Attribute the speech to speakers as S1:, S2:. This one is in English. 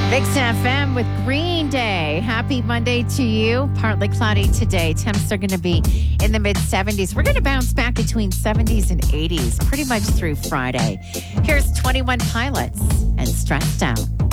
S1: Vixen FM with Green Day. Happy Monday to you. Partly cloudy today. Temps are going to be in the mid 70s. We're going to bounce back between 70s and 80s pretty much through Friday. Here's 21 Pilots and Stressed Out.